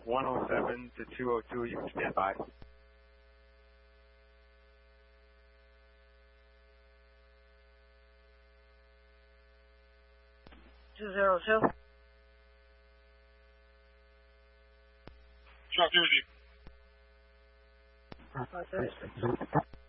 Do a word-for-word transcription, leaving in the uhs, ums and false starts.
one oh seven to two oh two, you can stand by. two zero two. Copy with you. Five, six.